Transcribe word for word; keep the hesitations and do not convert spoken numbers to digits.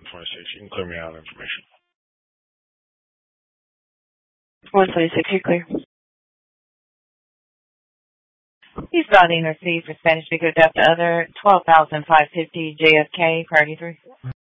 twenty-six. You can clear me out of information. one twenty-six, you're clear. He's routing received for Spanish speaker, Delta Other, twelve thousand five hundred fifty J F K, priority three.